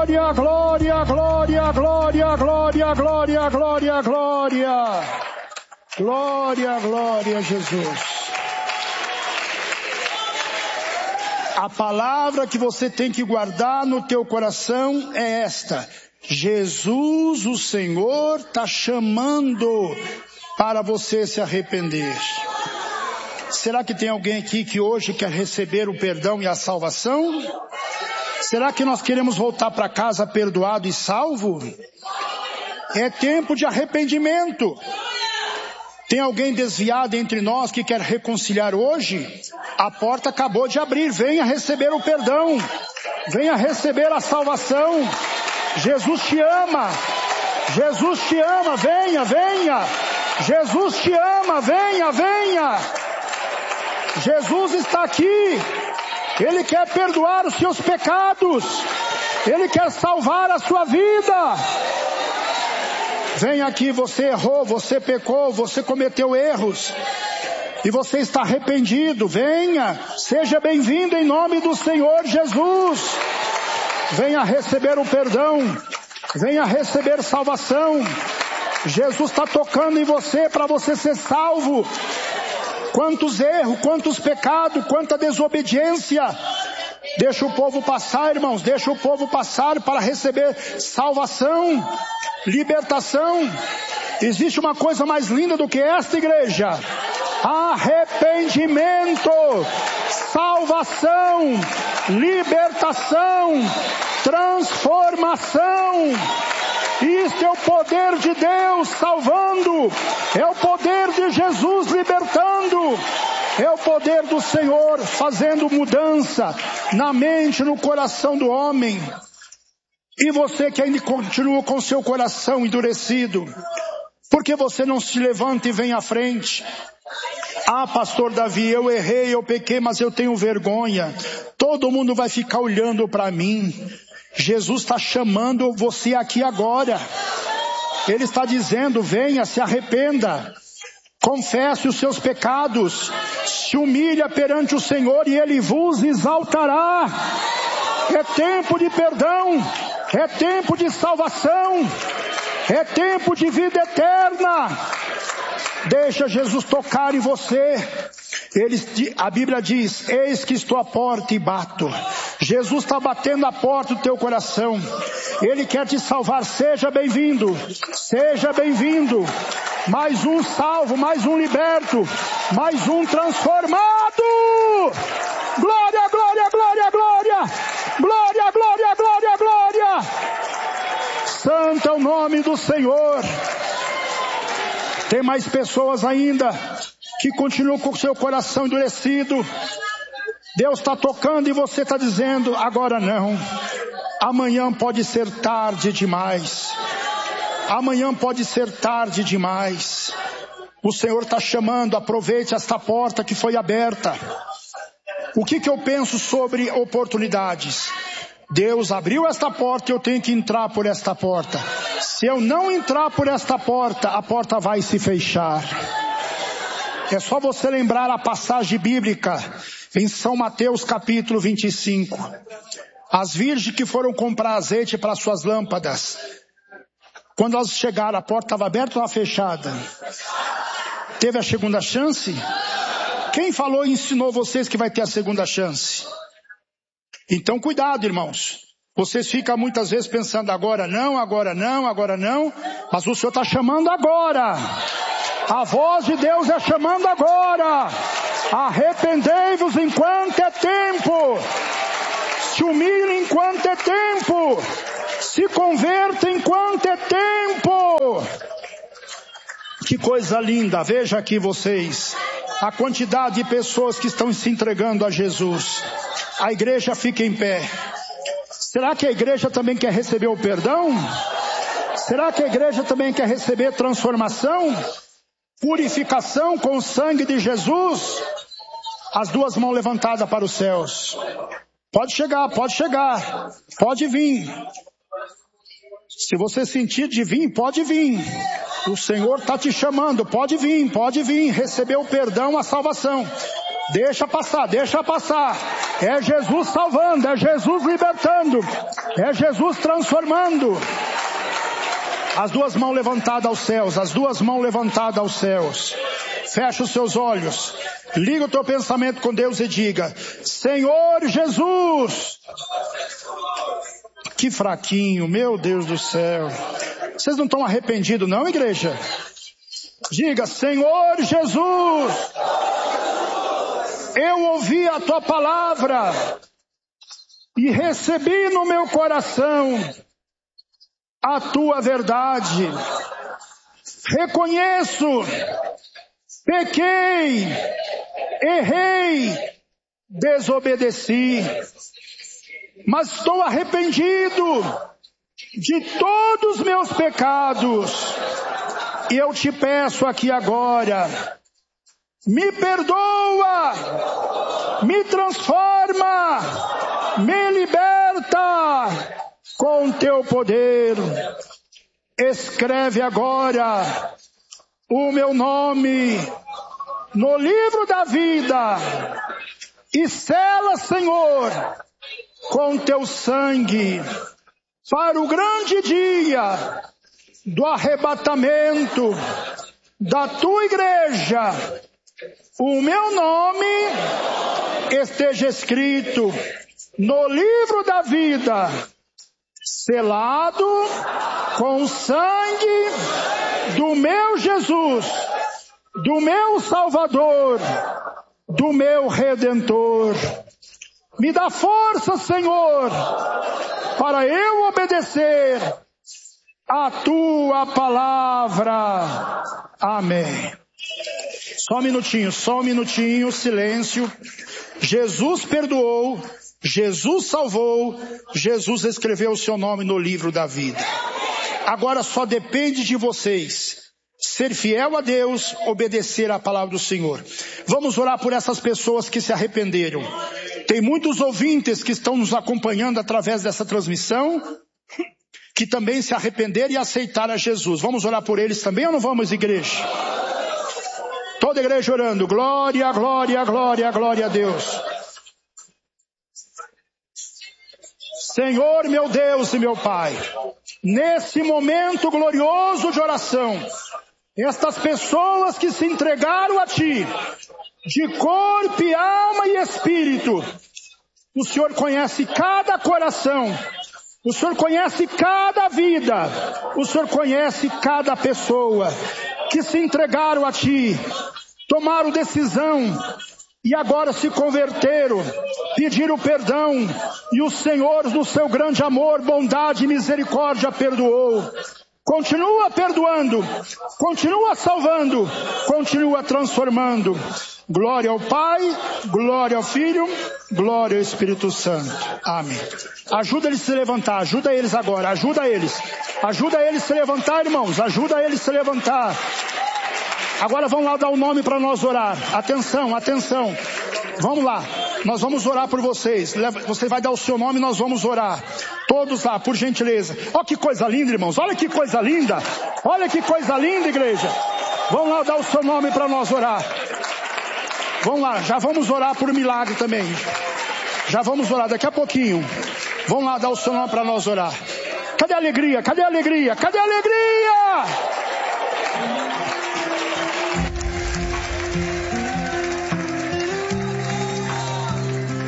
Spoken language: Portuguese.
glória, glória, glória, glória, glória, glória, glória, glória. Glória, glória a Jesus. A palavra que você tem que guardar no teu coração é esta: Jesus, o Senhor, está chamando para você se arrepender. Será que tem alguém aqui que hoje quer receber o perdão e a salvação? Será que nós queremos voltar para casa perdoado e salvo? É tempo de arrependimento. Tem alguém desviado entre nós que quer reconciliar hoje? A porta acabou de abrir. Venha receber o perdão. Venha receber a salvação. Jesus te ama. Jesus te ama. Venha, venha. Jesus te ama. Venha, venha. Jesus está aqui. Ele quer perdoar os seus pecados. Ele quer salvar a sua vida. Venha aqui, você errou, você pecou, você cometeu erros e você está arrependido. Venha, seja bem-vindo em nome do Senhor Jesus. Venha receber o perdão, venha receber salvação. Jesus está tocando em você para você ser salvo. Quantos erros, quantos pecados, quanta desobediência. Deixa o povo passar, irmãos, deixa o povo passar para receber salvação, libertação. Existe uma coisa mais linda do que esta, igreja: arrependimento, salvação, libertação, transformação. Isto é o poder de Deus salvando, é o poder de Jesus libertando, é o poder do Senhor fazendo mudança na mente, no coração do homem. E você que ainda continua com seu coração endurecido, por que você não se levanta e vem à frente? Ah, pastor Davi, eu errei, eu pequei, mas eu tenho vergonha. Todo mundo vai ficar olhando para mim. Jesus está chamando você aqui agora. Ele está dizendo: venha, se arrependa, confesse os seus pecados, se humilha perante o Senhor e Ele vos exaltará. É tempo de perdão, é tempo de salvação, é tempo de vida eterna. Deixa Jesus tocar em você. A Bíblia diz: eis que estou à porta e bato. Jesus está batendo a porta do teu coração. Ele quer te salvar. Seja bem-vindo, seja bem-vindo. Mais um salvo, mais um liberto, mais um transformado. Glória, glória, glória, glória. Glória, glória, glória, glória. Santo é o nome do Senhor. Tem mais pessoas ainda que continuam com o seu coração endurecido. Deus está tocando e você está dizendo: agora não. Amanhã pode ser tarde demais. Amanhã pode ser tarde demais. O Senhor está chamando. Aproveite esta porta que foi aberta. O que eu penso sobre oportunidades? Deus abriu esta porta e eu tenho que entrar por esta porta. Se eu não entrar por esta porta, a porta vai se fechar. É só você lembrar a passagem bíblica em São Mateus capítulo 25. As virgens que foram comprar azeite para suas lâmpadas, quando elas chegaram, a porta estava aberta ou estava fechada? Teve a segunda chance? Quem falou e ensinou vocês que vai ter a segunda chance? Então cuidado, irmãos. Vocês ficam muitas vezes pensando: agora não, agora não, agora não. Mas o Senhor está chamando agora. A voz de Deus é chamando agora. Arrependei-vos enquanto é tempo. Se humilhem enquanto é tempo. Se converta enquanto é tempo. Que coisa linda. Veja aqui vocês a quantidade de pessoas que estão se entregando a Jesus. A igreja fica em pé. Será que a igreja também quer receber o perdão? Será que a igreja também quer receber transformação? Purificação com o sangue de Jesus? As duas mãos levantadas para os céus. Pode chegar, pode vir. Se você sentir de vir, pode vir. O Senhor está te chamando, pode vir, receber o perdão, a salvação. Deixa passar. É Jesus salvando, é Jesus libertando, é Jesus transformando. As duas mãos levantadas aos céus, as duas mãos levantadas aos céus. Fecha os seus olhos, liga o teu pensamento com Deus e diga: Senhor Jesus. Que fraquinho, meu Deus do céu. Vocês não estão arrependidos não, igreja? Diga: Senhor Jesus, eu ouvi a tua palavra e recebi no meu coração a tua verdade. Reconheço, pequei, errei, desobedeci, mas estou arrependido de todos os meus pecados. E eu te peço aqui agora, me perdoa, me transforma, me liberta com teu poder. Escreve agora o meu nome no livro da vida e sela, Senhor, com teu sangue para o grande dia do arrebatamento da tua igreja. O meu nome esteja escrito no livro da vida, selado com o sangue do meu Jesus, do meu Salvador, do meu Redentor. Me dá força, Senhor, para eu obedecer a tua palavra. Amém. Só um minutinho, silêncio. Jesus perdoou, Jesus salvou, Jesus escreveu o seu nome no livro da vida. Agora só depende de vocês ser fiel a Deus, obedecer à palavra do Senhor. Vamos orar por essas pessoas que se arrependeram. Tem muitos ouvintes que estão nos acompanhando através dessa transmissão, que também se arrependeram e aceitaram a Jesus. Vamos orar por eles também ou não vamos, igreja? Toda a igreja orando, glória, glória, glória, glória a Deus. Senhor, meu Deus e meu Pai, nesse momento glorioso de oração, estas pessoas que se entregaram a Ti, de corpo e alma e espírito, o Senhor conhece cada coração, o Senhor conhece cada vida, o Senhor conhece cada pessoa que se entregaram a Ti, tomaram decisão e agora se converteram, pediram perdão e o Senhor, no seu grande amor, bondade e misericórdia, perdoou. Continua perdoando, continua salvando, continua transformando. Glória ao Pai, glória ao Filho, glória ao Espírito Santo. Amém. Ajuda eles a se levantar, ajuda eles agora, ajuda eles a se levantar, irmãos, ajuda eles a se levantar. Agora vamos lá dar o nome para nós orar. Atenção, atenção. Vamos lá. Nós vamos orar por vocês. Você vai dar o seu nome e nós vamos orar. Todos lá, por gentileza. Olha que coisa linda, irmãos. Olha que coisa linda. Olha que coisa linda, igreja. Vamos lá dar o seu nome para nós orar. Vamos lá, já vamos orar por milagre também. Já vamos orar daqui a pouquinho. Vamos lá dar o seu nome para nós orar. Cadê a alegria? Cadê a alegria? Cadê a alegria?